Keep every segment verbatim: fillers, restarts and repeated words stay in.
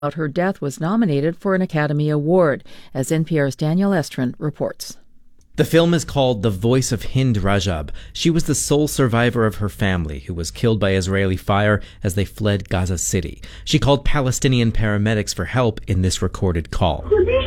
her death was nominated for an Academy Award, as N P R's Daniel Estrin reports. The film is called The Voice of Hind Rajab. She was the sole survivor of her family who was killed by Israeli fire as they fled Gaza City. She called Palestinian paramedics for help in this recorded call.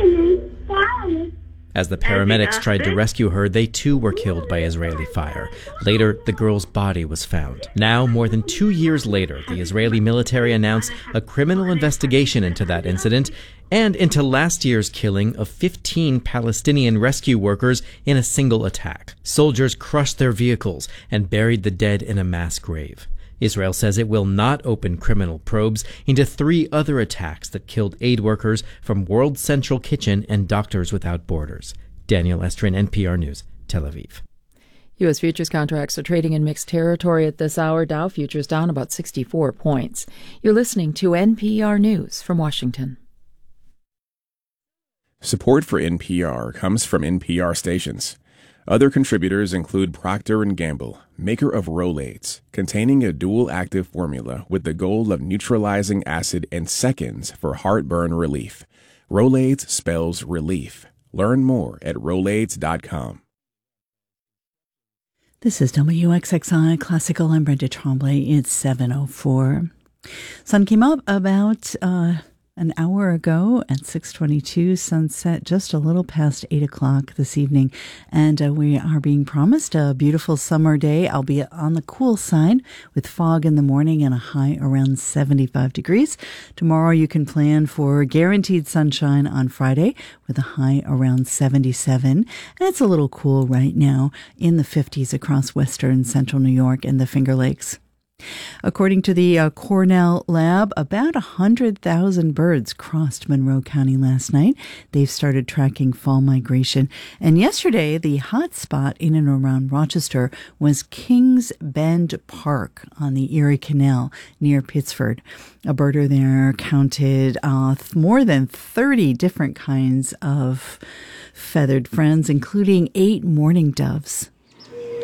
As the paramedics tried to rescue her, they too were killed by Israeli fire. Later, the girl's body was found. Now, more than two years later, the Israeli military announced a criminal investigation into that incident and into last year's killing of fifteen Palestinian rescue workers in a single attack. Soldiers crushed their vehicles and buried the dead in a mass grave. Israel says it will not open criminal probes into three other attacks that killed aid workers from World Central Kitchen and Doctors Without Borders. Daniel Estrin, N P R News, Tel Aviv. U S futures contracts are trading in mixed territory at this hour. Dow futures down about sixty-four points. You're listening to N P R News from Washington. Support for N P R comes from N P R stations. Other contributors include Procter and Gamble, maker of Rolaids, containing a dual-active formula with the goal of neutralizing acid in seconds for heartburn relief. Rolaids spells relief. Learn more at rolaids dot com. This is W X X I Classical. I'm Brenda Tremblay. It's seven oh four. Sun came up about uh, an hour ago at six twenty-two. Sunset just a little past eight o'clock this evening. And uh, we are being promised a beautiful summer day, albeit on the cool side, with fog in the morning and a high around seventy-five degrees. Tomorrow you can plan for guaranteed sunshine on Friday with a high around seventy-seven. And it's a little cool right now in the fifties across western central New York and the Finger Lakes. According to the uh, Cornell lab, about one hundred thousand birds crossed Monroe County last night. They've started tracking fall migration. And yesterday, the hot spot in and around Rochester was Kings Bend Park on the Erie Canal near Pittsford. A birder there counted uh, more than thirty different kinds of feathered friends, including eight mourning doves.